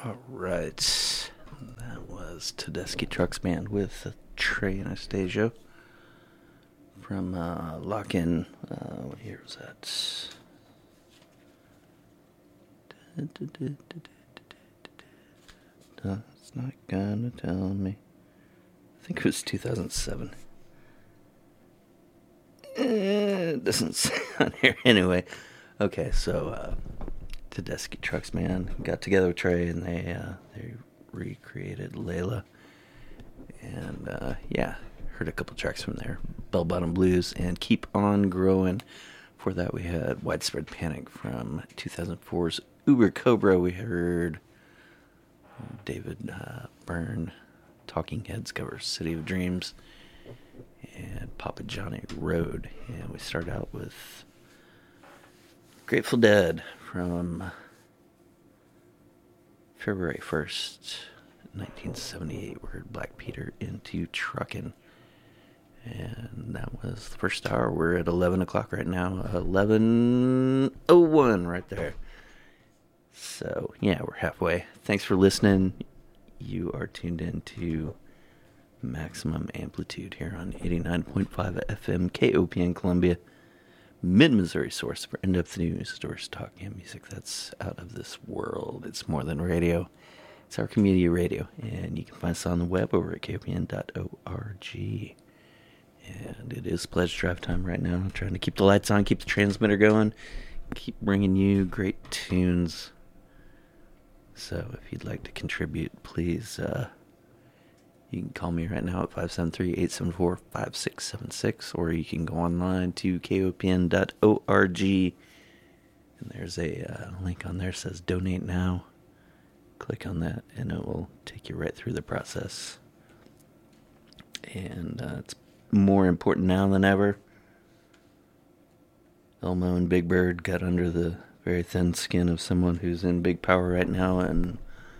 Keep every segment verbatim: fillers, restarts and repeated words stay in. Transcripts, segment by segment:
All right. That was Tedeschi Trucks Band with Trey Anastasio from uh, Lock-In. Uh, what year was that? It's not gonna tell me. I think it was two thousand seven. Eh, it doesn't say on here. Anyway, okay, so uh, Tedeschi Trucks Man got together with Trey and they uh, they recreated Layla. And uh, yeah, heard a couple tracks from there. Bell Bottom Blues and Keep On Growing. Before that, we had Widespread Panic from two thousand four's Uber Cobra. We heard David uh, Byrne, Talking Heads cover City of Dreams, and Papa Johnny Road. And we start out with Grateful Dead from February first, nineteen seventy-eight. We heard Black Peter Into Truckin'. And that was the first hour. We're at eleven o'clock right now. eleven oh one right there. So, yeah, we're halfway. Thanks for listening. You are tuned in to Maximum Amplitude here on eighty-nine point five F M K O P N Columbia. Mid-Missouri source for in-depth news, stories, talk, and music that's out of this world. It's more than radio. It's our community radio. And you can find us on the web over at K O P N dot org. And it is pledge drive time right now. I'm trying to keep the lights on, keep the transmitter going, keep bringing you great tunes. So if you'd like to contribute, please, uh, you can call me right now at five seven three, eight seven four, five six seven six, or you can go online to K O P N dot org. And there's a uh, link on there that says Donate Now. Click on that, and it will take you right through the process. And uh, it's more important now than ever. Elmo and Big Bird got under the very thin skin of someone who's in big power right now, and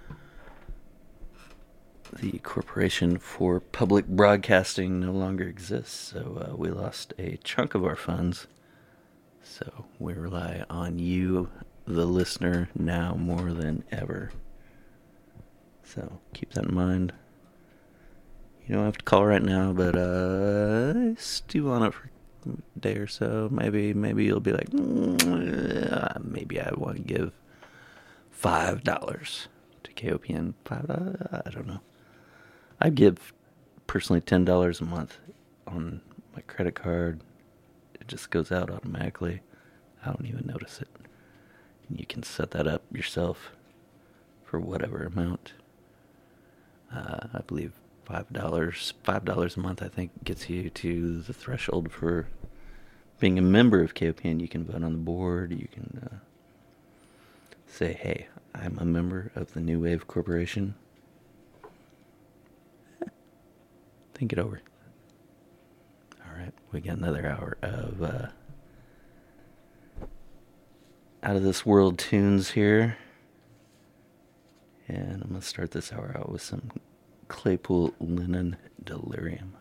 the Corporation for Public Broadcasting no longer exists, so uh, we lost a chunk of our funds. So we rely on you, the listener, now more than ever. So keep that in mind. You don't have to call right now, but uh, stew on it for a day or so. Maybe, maybe you'll be like, mm, maybe I want to give five dollars to K O P N. Five dollars? I don't know. I'd give personally ten dollars a month on my credit card. It just goes out automatically. I don't even notice it. And you can set that up yourself for whatever amount. Uh, I believe Five dollars, five dollars a month, I think, gets you to the threshold for being a member of K O P N. You can vote on the board. You can uh, say, "Hey, I'm a member of the New Wave Corporation." Think it over. All right, we got another hour of uh, out of this world tunes here, and I'm gonna start this hour out with some Claypool Linen Delirium.